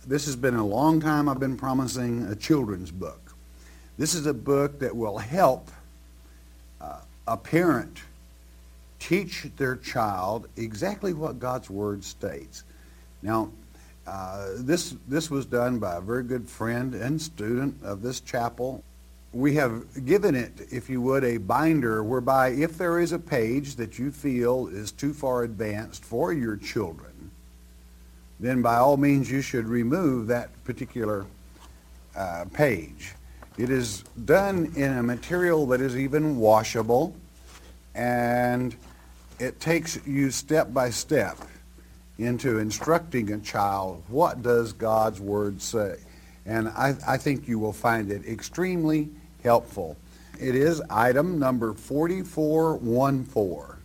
This has been a long time I've been promising a children's book. This is a book that will help a parent teach their child exactly what God's Word states. Now, this was done by a very good friend and student of this chapel. We have given it, if you would, a binder whereby if there is a page that you feel is too far advanced for your children, then by all means you should remove that particular page. It is done in a material that is even washable, and it takes you step by step into instructing a child what does God's Word say. And I think you will find it extremely helpful. It is item number 4414.